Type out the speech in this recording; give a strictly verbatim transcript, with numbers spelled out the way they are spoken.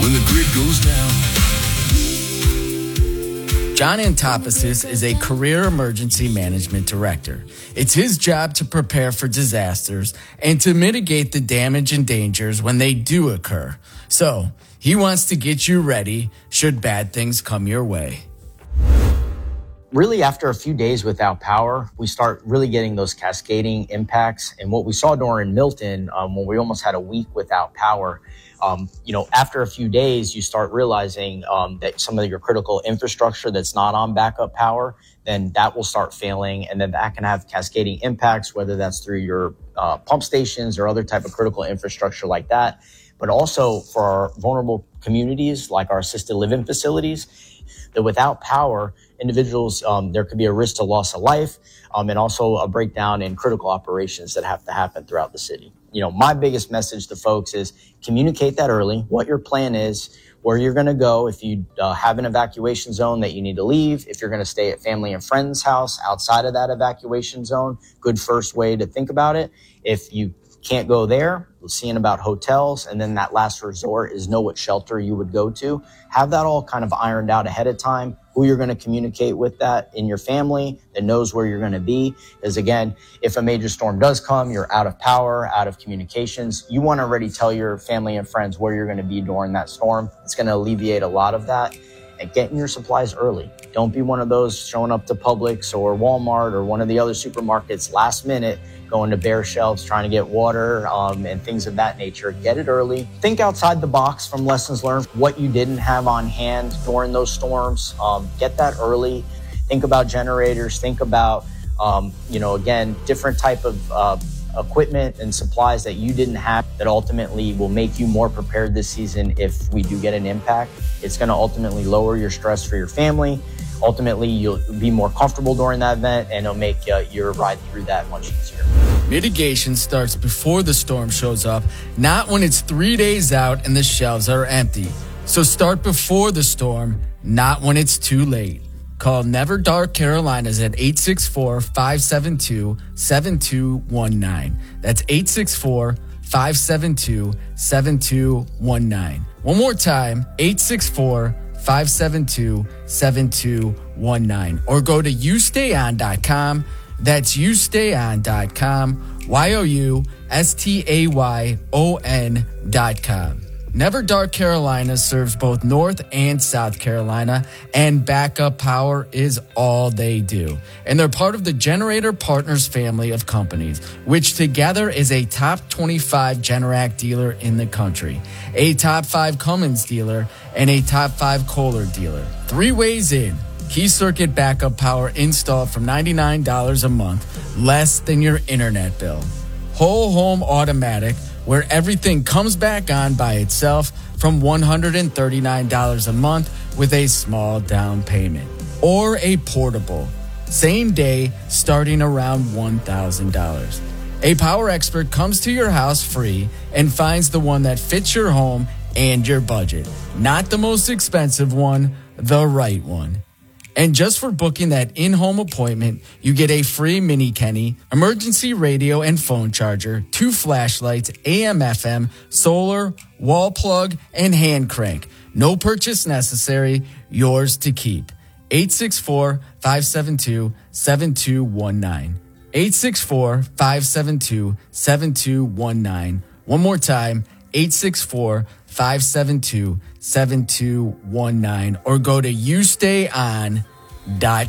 when the grid goes down. John Antopasis is a career emergency management director. It's his job to prepare for disasters and to mitigate the damage and dangers when they do occur. So, he wants to get you ready should bad things come your way. Really, after a few days without power, we start really getting those cascading impacts. And what we saw during Milton, um, when we almost had a week without power, um, you know, after a few days, you start realizing um, that some of your critical infrastructure that's not on backup power, then that will start failing. And then that can have cascading impacts, whether that's through your uh, pump stations or other type of critical infrastructure like that. But also for our vulnerable communities, like our assisted living facilities, that without power, individuals, um, there could be a risk to loss of life, um, and also a breakdown in critical operations that have to happen throughout the city. You know, my biggest message to folks is communicate that early, what your plan is, where you're going to go. If you uh, have an evacuation zone that you need to leave, if you're going to stay at family and friends' house outside of that evacuation zone, good first way to think about it. If you can't go there, seeing about hotels, and then that last resort is know what shelter you would go to. Have that all kind of ironed out ahead of time, who you're going to communicate with that in your family that knows where you're going to be. Because again, if a major storm does come, you're out of power, out of communications, you want to already tell your family and friends where you're going to be during that storm. It's going to alleviate a lot of that. And getting your supplies early. Don't be one of those showing up to Publix or Walmart or one of the other supermarkets last minute, going to bare shelves, trying to get water um, and things of that nature. Get it early. Think outside the box from lessons learned, what you didn't have on hand during those storms. Um, get that early. Think about generators. Think about, um, you know, again, different type of uh, equipment and supplies that you didn't have that ultimately will make you more prepared this season if we do get an impact. It's going to ultimately lower your stress for your family. Ultimately, you'll be more comfortable during that event, and it'll make uh, your ride through that much easier. Mitigation starts before the storm shows up, not when it's three days out and the shelves are empty. So start before the storm, not when it's too late. Call Never Dark Carolinas at eight six four, five seven two, seven two one nine. That's eight six four, five seven two, seven two one nine. One more time, eight six four, five seven two, seven two one nine. Or go to you stay on dot com. That's you stay on dot com. Y O U S T A Y O N dot com. Never Dark Carolina serves both North and South Carolina, and backup power is all they do. And they're part of the Generator Partners family of companies, which together is a top twenty-five Generac dealer in the country, a top five Cummins dealer, and a top five Kohler dealer. Three ways in. Key circuit backup power installed for ninety-nine dollars a month, less than your internet bill. Whole home automatic, where everything comes back on by itself from one hundred thirty-nine dollars a month with a small down payment. Or a portable, same day starting around one thousand dollars. A power expert comes to your house free and finds the one that fits your home and your budget. Not the most expensive one, the right one. And just for booking that in-home appointment, you get a free Mini Kenny, emergency radio and phone charger, two flashlights, A M F M, solar, wall plug, and hand crank. No purchase necessary, yours to keep. eight six four, five seven two, seven two one nine. eight six four, five seven two, seven two one nine. One more time, eight six four, five seven two, seven two one nine. Or go to you stay on dot